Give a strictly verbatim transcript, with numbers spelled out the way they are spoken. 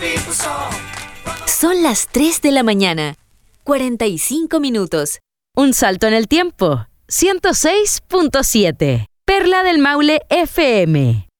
Son las tres de la mañana, cuarenta y cinco minutos. Un salto en el tiempo, ciento seis punto siete. Perla del Maule F M.